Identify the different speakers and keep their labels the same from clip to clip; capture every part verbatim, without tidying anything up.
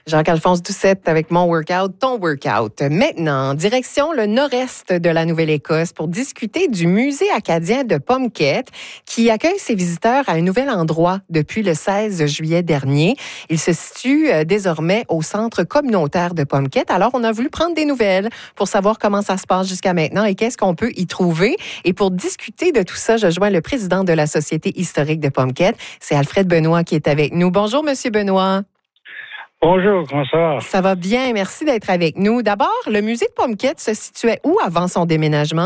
Speaker 1: Jacques-Alphonse Doucette avec mon workout, ton workout. Maintenant, direction le nord-est de la Nouvelle-Écosse pour discuter du musée acadien de Pomquet qui accueille ses visiteurs à un nouvel endroit depuis le seize juillet dernier. Il se situe euh, désormais au centre communautaire de Pomquet. Alors, on a voulu prendre des nouvelles pour savoir comment ça se passe jusqu'à maintenant et qu'est-ce qu'on peut y trouver. Et pour discuter de tout ça, je joins le président de la Société historique de Pomquet. C'est Alfred Benoît qui est avec nous. Bonjour, Monsieur Benoît.
Speaker 2: Bonjour, comment ça va?
Speaker 1: Ça va bien, merci d'être avec nous. D'abord, le musée de Pomquet se situait où avant son déménagement?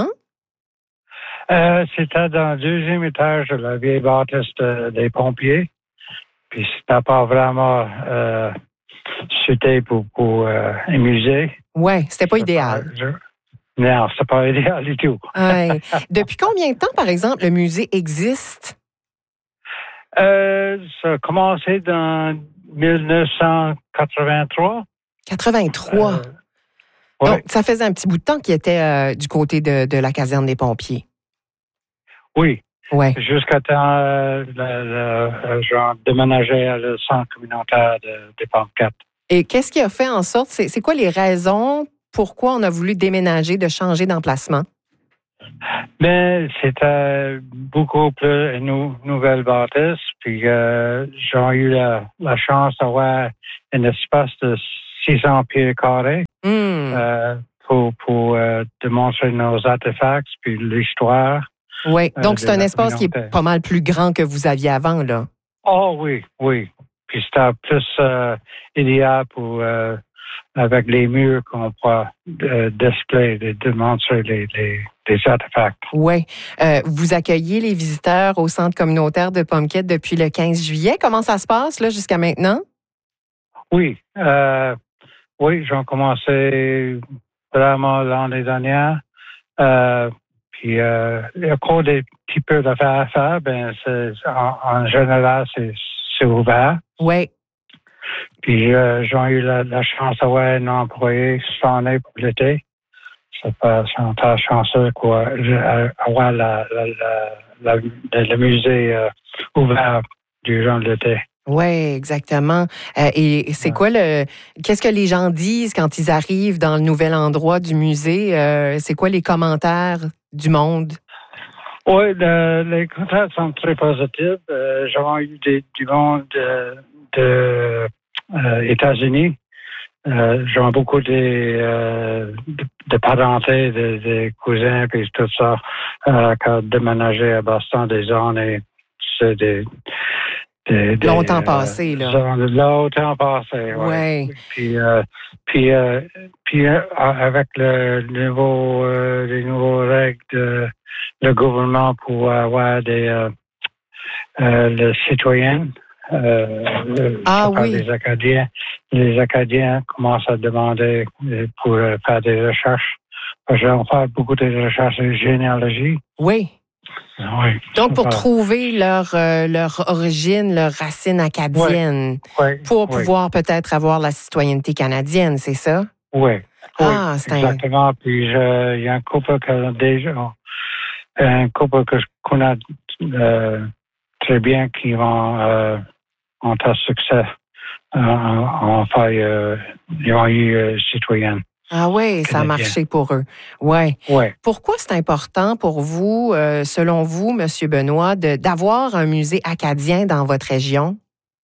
Speaker 2: Euh, c'était dans le deuxième étage de la vieille bâtisse de, des pompiers. Puis c'était pas vraiment euh, suité pour, pour euh, un musée.
Speaker 1: Oui, c'était pas idéal.
Speaker 2: Pas, je, non, c'était pas idéal du tout.
Speaker 1: Ouais. Depuis combien de temps, par exemple, le musée existe?
Speaker 2: Euh, ça a commencé dans dix-neuf cent quatre-vingt-trois.
Speaker 1: quatre-vingt-trois. Euh,
Speaker 2: ouais.
Speaker 1: Donc, ça faisait un petit bout de temps qu'il était euh, du côté de, de la caserne des pompiers.
Speaker 2: Oui.
Speaker 1: Ouais.
Speaker 2: Jusqu'à temps, euh, le, le, genre, déménager à le centre communautaire de, de Pomquet.
Speaker 1: Et qu'est-ce qui a fait en sorte, c'est, c'est quoi les raisons pourquoi on a voulu déménager, de changer d'emplacement?
Speaker 2: Mais c'était beaucoup plus une nou- nouvelle bâtisse, puis euh, j'ai eu la, la chance d'avoir un espace de six cents pieds carrés
Speaker 1: mm.
Speaker 2: euh, pour, pour euh, démontrer nos artefacts, puis l'histoire.
Speaker 1: Oui, donc
Speaker 2: euh,
Speaker 1: c'est un espace qui est pas mal plus grand que vous aviez avant, là.
Speaker 2: Oh oui, oui. Puis c'était plus euh, idéal pour... Euh, avec les murs qu'on peut euh, display, de démontrer les, les, les artefacts.
Speaker 1: Oui. Euh, vous accueillez les visiteurs au centre communautaire de Pomquet depuis le quinze juillet. Comment ça se passe là jusqu'à maintenant?
Speaker 2: Oui. Euh, oui, j'ai commencé vraiment l'année dernière. Euh, puis euh, il y a encore des petits peu d'affaires à faire. Ben, c'est, en, en général, c'est, c'est ouvert.
Speaker 1: Oui.
Speaker 2: Puis euh, j'ai eu la, la chance d'avoir un employé cette année pour l'été. Ça fait très chanceux quoi, avoir la, la, la, la, le musée euh, ouvert durant l'été.
Speaker 1: Oui, exactement. Euh, et c'est quoi le... Qu'est-ce que les gens disent quand ils arrivent dans le nouvel endroit du musée? Euh, c'est quoi les commentaires du monde?
Speaker 2: Oui, le, les commentaires sont très positifs. Euh, j'ai eu des, du monde de... de Euh, États-Unis. Euh, j'ai beaucoup de, euh, de, de parenté, de, de cousins, puis tout ça, euh, qui ont déménagé à Boston des années. C'est des, des, des
Speaker 1: longtemps euh, passé, là.
Speaker 2: Longtemps passé, oui.
Speaker 1: Ouais.
Speaker 2: Puis, euh, puis, euh, puis euh, avec le nouveau, euh, les nouveaux règles de le gouvernement pour avoir des euh, euh, les citoyens. Euh,
Speaker 1: ah oui.
Speaker 2: Les Acadiens, les Acadiens commencent à demander pour faire des recherches. On fait beaucoup de recherches de généalogie.
Speaker 1: Oui.
Speaker 2: Oui.
Speaker 1: Donc, pour trouver leur, euh, leur origine, leur racine acadienne,
Speaker 2: oui. Oui.
Speaker 1: pour
Speaker 2: oui.
Speaker 1: pouvoir peut-être avoir la citoyenneté canadienne, c'est ça?
Speaker 2: Oui.
Speaker 1: Ah,
Speaker 2: oui,
Speaker 1: c'est
Speaker 2: exactement. Un... Puis, il y a un couple qui a déjà, un couple que je connais euh, très bien qui vont euh, ont un succès euh, en fait, euh, ils ont eu euh, citoyenne.
Speaker 1: Ah oui, ça a marché pour eux. Ouais.
Speaker 2: Ouais.
Speaker 1: Pourquoi c'est important pour vous, euh, selon vous, M. Benoît, de, d'avoir un musée acadien dans votre région?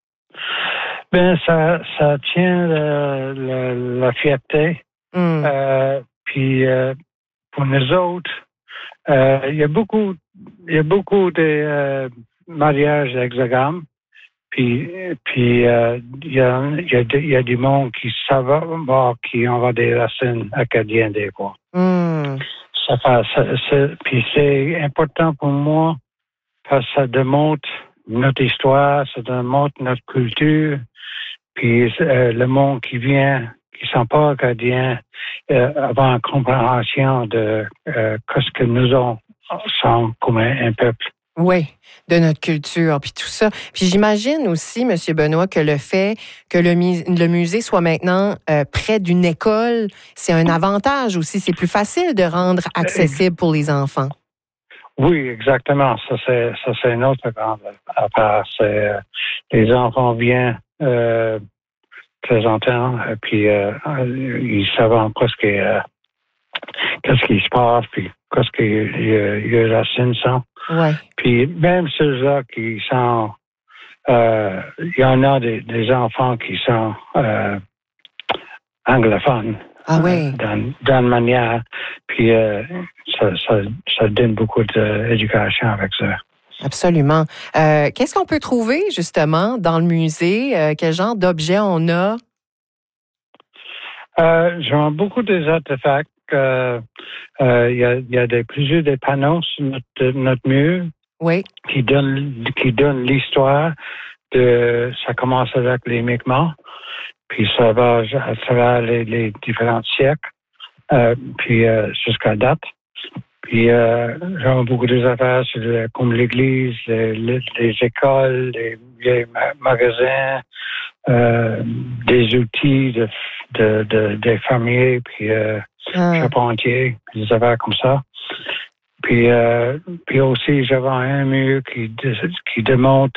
Speaker 2: Ben ça, ça tient le, le, la fierté.
Speaker 1: Mm.
Speaker 2: Euh, puis euh, pour nous autres, euh, il y a beaucoup, il y a beaucoup de euh, mariages d'hexagones. Puis, puis euh, il y a, il y a, il y a du monde qui savent, bon, qui ont des racines acadiennes des fois.
Speaker 1: Mm.
Speaker 2: Ça fait, ça, c'est, puis c'est important pour moi parce que ça démontre notre histoire, ça démontre notre culture. Puis euh, le monde qui vient, qui ne sont pas acadiens, euh, avoir une compréhension de euh, ce que nous on, sommes comme un, un peuple.
Speaker 1: Oui, de notre culture, puis tout ça. Puis j'imagine aussi, M. Benoît, que le fait que le, mu- le musée soit maintenant euh, près d'une école, c'est un avantage aussi. C'est plus facile de rendre accessible pour les enfants.
Speaker 2: Oui, exactement. Ça, c'est, ça, c'est une autre grande affaire. C'est, euh, les enfants viennent euh, présentement. Et puis, euh, ils savent quoi ce qui, euh, qu'est-ce qui se passe, puis qu'est-ce que les racines sont.
Speaker 1: Ouais.
Speaker 2: Puis, même ceux-là qui sont, euh, il y en a des, des enfants qui sont euh, anglophones.
Speaker 1: Ah oui.
Speaker 2: Euh, dans, dans une manière. Puis, euh, ça, ça, ça donne beaucoup d'éducation avec ça.
Speaker 1: Absolument. Euh, qu'est-ce qu'on peut trouver, justement, dans le musée? Euh, quel genre d'objets on a?
Speaker 2: Euh, J'aime beaucoup des artefacts. Il euh, euh, y, a, y a des, plusieurs des panneaux sur notre, notre mur
Speaker 1: oui.
Speaker 2: qui donnent qui donnent l'histoire de... Ça commence avec les Mi'kmaq, puis ça va à travers les, les différents siècles, euh, puis euh, jusqu'à date. Puis euh, j'aime beaucoup des affaires sur, comme l'église, les, les, les écoles, les, les magasins, euh, des outils de, de, de, des fermiers, puis euh, ah. charpentiers, des affaires comme ça. Puis, euh, puis aussi, j'avais un mur qui, qui démontre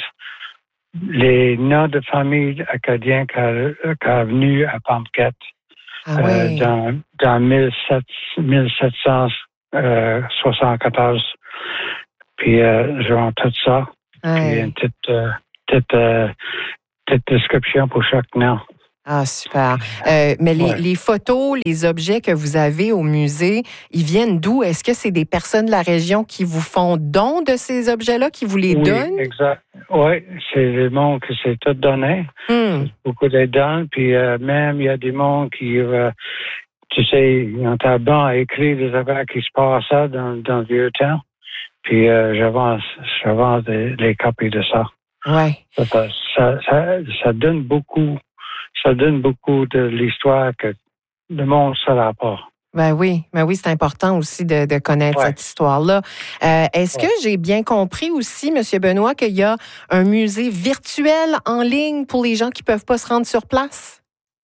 Speaker 2: les noms de familles acadiens qui sont venus à Pamquette
Speaker 1: ah oui.
Speaker 2: euh, dans, dans mille sept cent soixante-quatorze. Puis, euh, je rends tout ça.
Speaker 1: Ouais.
Speaker 2: Puis, une petite, euh, petite, euh, petite description pour chaque nom.
Speaker 1: Ah, super. Euh, mais les, ouais. les photos, les objets que vous avez au musée, ils viennent d'où? Est-ce que c'est des personnes de la région qui vous font don de ces objets-là, qui vous les
Speaker 2: oui,
Speaker 1: donnent?
Speaker 2: Exact. Oui, c'est le monde qui s'est tout donné.
Speaker 1: Hmm.
Speaker 2: Beaucoup de dons. Puis euh, même, il y a des mondes qui, euh, tu sais, ils ont un banc à écrire des affaires qui se passent dans, dans le vieux temps. Puis euh, j'avance, j'avance des, des copies de ça.
Speaker 1: Oui.
Speaker 2: Ça, ça, ça, ça donne beaucoup. Ça donne beaucoup de l'histoire que le monde ne saura pas.
Speaker 1: Ben oui, ben oui, c'est important aussi de, de connaître
Speaker 2: ouais.
Speaker 1: cette histoire-là. Euh, est-ce ouais. que j'ai bien compris aussi, M. Benoît, qu'il y a un musée virtuel en ligne pour les gens qui ne peuvent pas se rendre sur place?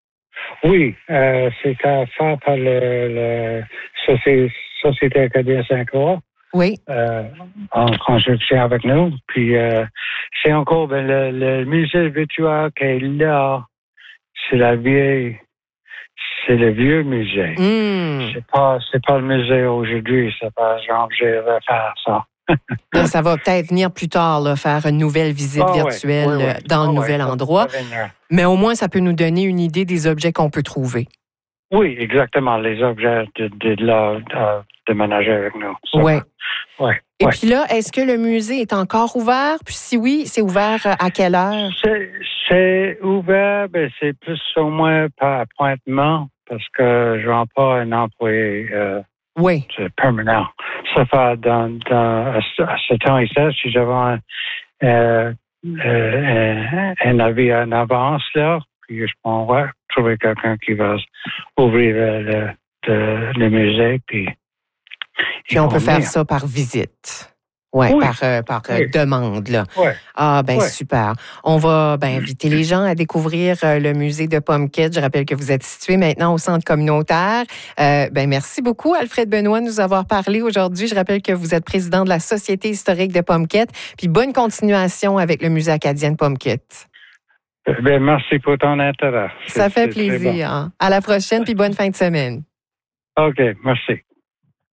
Speaker 2: Oui, euh, c'est à faire par le, le Société, Société acadienne Sainte-Croix.
Speaker 1: Oui.
Speaker 2: Euh, en conjonction avec nous. Puis euh, c'est encore ben, le, le musée virtuel qui est là. C'est la vieille, c'est le vieux musée.
Speaker 1: Mm.
Speaker 2: C'est pas, c'est pas le musée aujourd'hui. C'est pas genre je vais faire ça.
Speaker 1: Donc, ça va peut-être venir plus tard, là, faire une nouvelle visite
Speaker 2: oh,
Speaker 1: virtuelle
Speaker 2: oui, oui, oui.
Speaker 1: dans
Speaker 2: oh,
Speaker 1: le nouvel
Speaker 2: oui.
Speaker 1: endroit. Mais au moins, ça peut nous donner une idée des objets qu'on peut trouver.
Speaker 2: Oui, exactement. Les objets de, de, de, de, de ménager avec nous.
Speaker 1: Oui.
Speaker 2: Ouais,
Speaker 1: Et
Speaker 2: ouais.
Speaker 1: puis là, est-ce que le musée est encore ouvert? Puis si oui, c'est ouvert à quelle heure?
Speaker 2: C'est, c'est ouvert, mais c'est plus ou moins par appointement parce que je ne rends pas un employé euh,
Speaker 1: oui.
Speaker 2: permanent. Ça fait dans, dans, à ce temps-ci, si j'avais un, euh, euh, un, un avis en avance, là, puis je pourrais trouver quelqu'un qui va ouvrir le, le, le musée, puis
Speaker 1: Puis on peut venir. Faire ça par visite. Ouais,
Speaker 2: oui,
Speaker 1: par, euh, par
Speaker 2: oui.
Speaker 1: euh, demande. Là.
Speaker 2: Ouais.
Speaker 1: Ah, ben
Speaker 2: ouais.
Speaker 1: super. On va ben, inviter les gens à découvrir euh, le musée de Pamquette. Je rappelle que vous êtes situé maintenant au centre communautaire. Euh, ben, merci beaucoup, Alfred Benoît, de nous avoir parlé aujourd'hui. Je rappelle que vous êtes président de la Société historique de Pamquette. Puis bonne continuation avec le musée acadien de Pamquette.
Speaker 2: Ben, merci pour ton intérêt.
Speaker 1: Ça fait plaisir. Bon. À la prochaine, puis bonne fin de semaine.
Speaker 2: OK, merci.